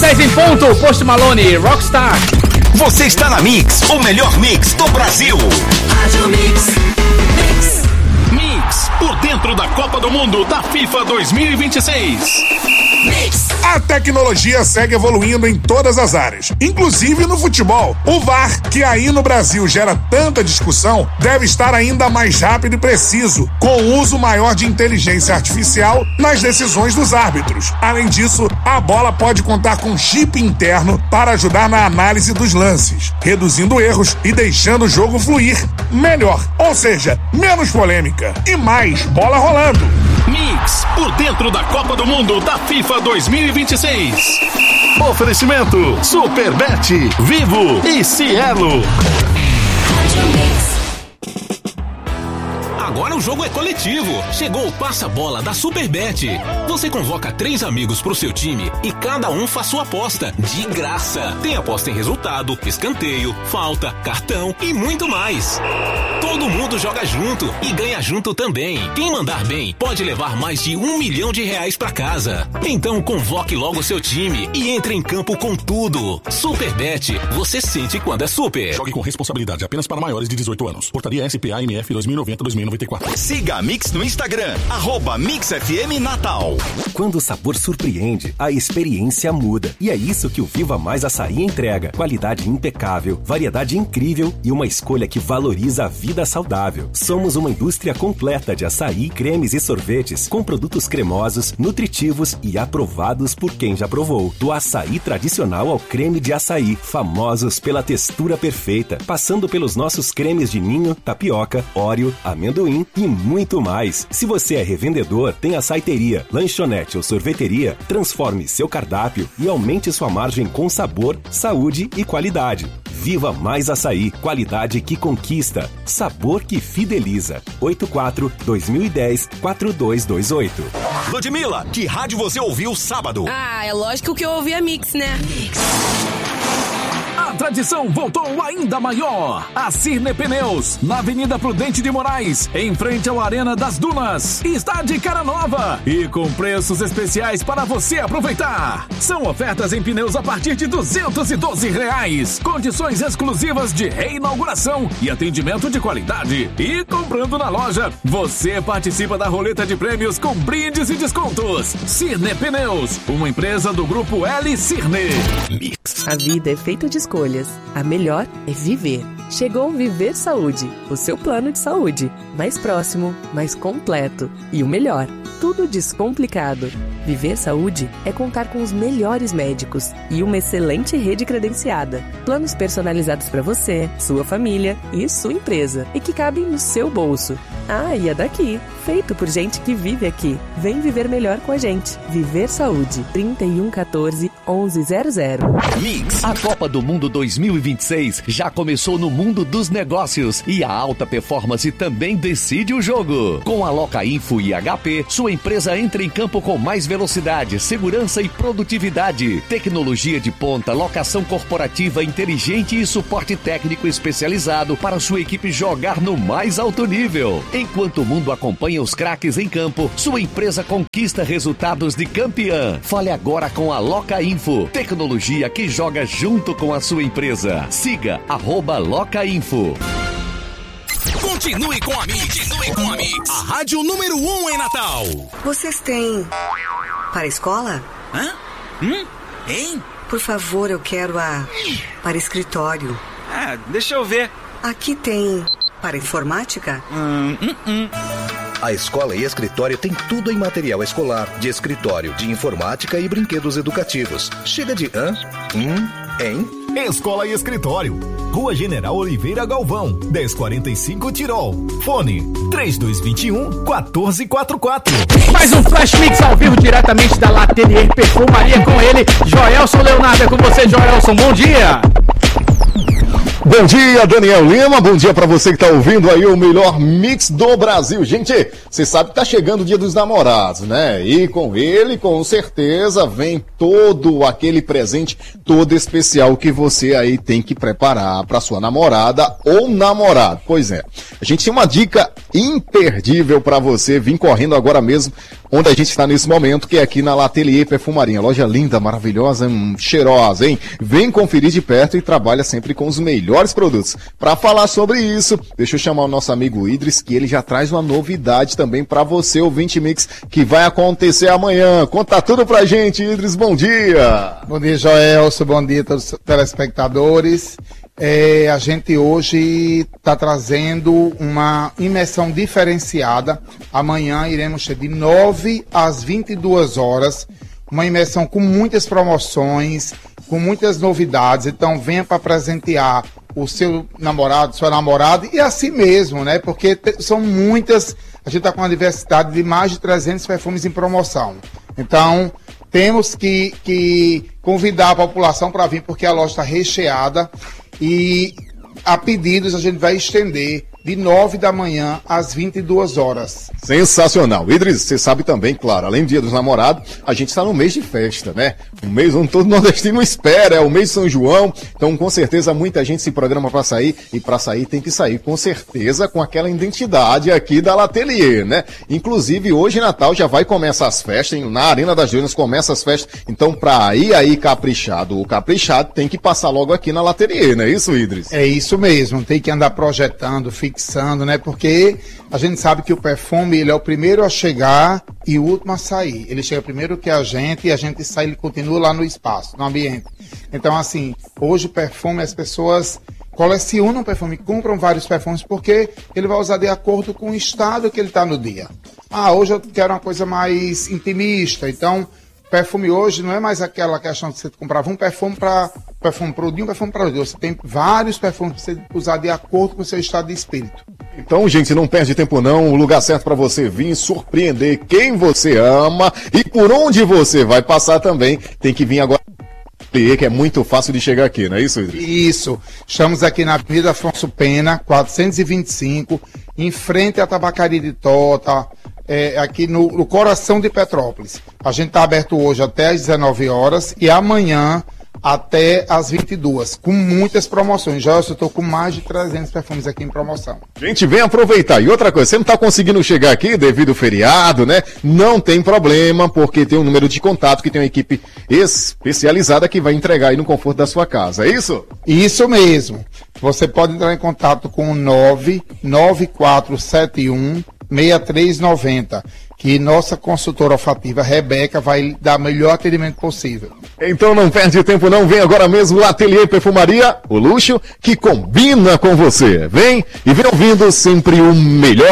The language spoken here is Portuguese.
10 em ponto, Post Malone, Rockstar. Você está na Mix, o melhor mix do Brasil. Rádio Mix. Mix, por dentro da Copa do Mundo da FIFA 2026. A tecnologia segue evoluindo em todas as áreas, inclusive no futebol. O VAR, que aí no Brasil gera tanta discussão, deve estar ainda mais rápido e preciso, com o uso maior de inteligência artificial nas decisões dos árbitros. Além disso, a bola pode contar com chip interno para ajudar na análise dos lances, reduzindo erros e deixando o jogo fluir melhor. Ou seja, menos polêmica e mais bola rolando. Mix, por dentro da Copa do Mundo da FIFA 2026. Oferecimento Superbet, Vivo e Cielo. Agora o jogo é coletivo. Chegou o passa-bola da Superbet. Você convoca 3 amigos pro seu time e cada um faz sua aposta de graça. Tem aposta em resultado, escanteio, falta, cartão e muito mais. Todo mundo joga junto e ganha junto também. Quem mandar bem pode levar mais de R$1 milhão pra casa. Então convoque logo seu time e entre em campo com tudo. Superbet, você sente quando é super. Jogue com responsabilidade apenas para maiores de 18 anos. Portaria SPA-MF 2090-2094. Siga a Mix no Instagram, @MixFM Natal. Quando o sabor surpreende, a experiência muda. E é isso que o Viva Mais Açaí entrega. Qualidade impecável, variedade incrível e uma escolha que valoriza a vida saudável. Somos uma indústria completa de açaí, cremes e sorvetes, com produtos cremosos, nutritivos e aprovados por quem já provou. Do açaí tradicional ao creme de açaí, famosos pela textura perfeita, passando pelos nossos cremes de ninho, tapioca, óleo, amendoim e muito mais. Se você é revendedor, tem açaiteria, lanchonete ou sorveteria, transforme seu cardápio e aumente sua margem com sabor, saúde e qualidade. Viva Mais Açaí, qualidade que conquista, sabor que fideliza. 84-2010-4228. Ludmilla, que rádio você ouviu sábado? Ah, é lógico que eu ouvi a Mix, né? A tradição voltou ainda maior. A Cirne Pneus, na Avenida Prudente de Moraes, em frente ao Arena das Dunas. Está de cara nova e com preços especiais para você aproveitar. São ofertas em pneus a partir de R$212. Condições exclusivas de reinauguração e atendimento de qualidade. E comprando na loja, você participa da roleta de prêmios com brindes e descontos. Cirne Pneus, uma empresa do Grupo L Cirne. Mix. A vida é feita de escolhas. A melhor é viver. Chegou Viver Saúde, o seu plano de saúde. Mais próximo, mais completo e o melhor, tudo descomplicado. Viver Saúde é contar com os melhores médicos e uma excelente rede credenciada. Planos personalizados para você, sua família e sua empresa e que cabem no seu bolso. Ah, e é daqui, feito por gente que vive aqui. Vem viver melhor com a gente. Viver Saúde, 3114-1100. Mix. A Copa do Mundo 2026 já começou no mundo dos negócios e a alta performance também decide o jogo. Com a Loca Info e HP, sua empresa entra em campo com mais velocidade, segurança e produtividade. Tecnologia de ponta, locação corporativa inteligente e suporte técnico especializado para sua equipe jogar no mais alto nível. Enquanto o mundo acompanha os craques em campo, sua empresa conquista resultados de campeã. Fale agora com a Loca Info, tecnologia que joga junto com a sua empresa. Siga @Loca Info. Continue com a Mix. A rádio número 1 em Natal. Vocês têm para a escola? Hã? Hein? Por favor, eu quero para escritório. Ah, deixa eu ver. Aqui tem para informática? A escola e escritório tem tudo em material escolar, de escritório, de informática e brinquedos educativos. Chega de hein? Escola e Escritório. Rua General Oliveira Galvão, 1045 Tirol. Fone 3221-1444. Mais um Flash Mix ao vivo diretamente da L'Atelier Perfumaria com ele, Joelson Leonardo. É com você, Joelson. Bom dia. Bom dia, Daniel Lima, bom dia pra você que tá ouvindo aí o melhor mix do Brasil. Gente, você sabe que tá chegando o Dia dos Namorados, né? E com ele, com certeza, vem todo aquele presente todo especial que você aí tem que preparar pra sua namorada ou namorado. Pois é, a gente tem uma dica imperdível pra você, vim correndo agora mesmo onde a gente está nesse momento, que é aqui na L'Atelier Perfumaria. Loja linda, maravilhosa, cheirosa, hein? Vem conferir de perto e trabalha sempre com os melhores produtos. Para falar sobre isso, deixa eu chamar o nosso amigo Idris, que ele já traz uma novidade também para você, ouvinte Mix, que vai acontecer amanhã. Conta tudo pra gente, Idris, bom dia! Bom dia, Joelson, bom dia a todos os telespectadores. A gente hoje está trazendo uma imersão diferenciada. Amanhã iremos ter de 9 às 22 horas, uma imersão com muitas promoções, com muitas novidades. Então venha para presentear o seu namorado, sua namorada e a si mesmo, né? Porque são muitas, a gente está com uma diversidade de mais de 300 perfumes em promoção. Então temos que convidar a população para vir, porque a loja está recheada. E a pedidos a gente vai estender de 9 da manhã às 22 horas. Sensacional. Idris, você sabe também, claro, além do Dia dos Namorados, a gente está no mês de festa, né? Um mês onde todo nordestino espera, é o mês de São João. Então, com certeza, muita gente se programa para sair. E para sair tem que sair, com certeza, com aquela identidade aqui da L'Atelier, né? Inclusive, hoje, Natal, já vai começar as festas. Na Arena das Dunas começa as festas. Então, para ir aí caprichado, o caprichado tem que passar logo aqui na L'Atelier, não é isso, Idris? É isso mesmo. Tem que andar projetando, fixando, né? Porque a gente sabe que o perfume, ele é o primeiro a chegar e o último a sair. Ele chega primeiro que a gente e a gente sai, ele continua lá no espaço, no ambiente. Então, assim, hoje o perfume, as pessoas colecionam perfume, compram vários perfumes porque ele vai usar de acordo com o estado que ele está no dia. Ah, hoje eu quero uma coisa mais intimista, então perfume hoje não é mais aquela questão que você comprava um perfume para perfume para o dia, um perfume para o dia. Você tem vários perfumes para você usar de acordo com o seu estado de espírito. Então, gente, não perde tempo não. O lugar certo para você vir surpreender quem você ama e por onde você vai passar também. Tem que vir agora, que é muito fácil de chegar aqui, não é isso, Idris? Isso. Estamos aqui na Avenida Afonso Pena, 425, em frente à Tabacaria de Tota, aqui no coração de Petrópolis. A gente está aberto hoje até às 19 horas e amanhã até às 22, com muitas promoções. Já eu estou com mais de 300 perfumes aqui em promoção. Gente, vem aproveitar. E outra coisa, você não está conseguindo chegar aqui devido ao feriado, né? Não tem problema, porque tem um número de contato que tem uma equipe especializada que vai entregar aí no conforto da sua casa, é isso? Isso mesmo. Você pode entrar em contato com o 99471 6390, que nossa consultora olfativa, Rebeca, vai dar o melhor atendimento possível. Então não perde tempo não, vem agora mesmo L'Atelier Perfumaria, o luxo que combina com você. Vem e vem ouvindo sempre o melhor.